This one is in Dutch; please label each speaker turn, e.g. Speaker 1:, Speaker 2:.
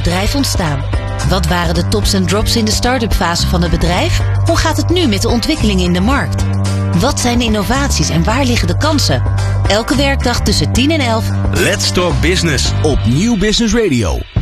Speaker 1: bedrijf ontstaan? Wat waren de tops en drops in de start-up fase van het bedrijf? Hoe gaat het nu met de ontwikkelingen in de markt? Wat zijn de innovaties en waar liggen de kansen? Elke werkdag tussen 10 en 11.
Speaker 2: Let's Talk Business
Speaker 3: op Nieuw Business Radio.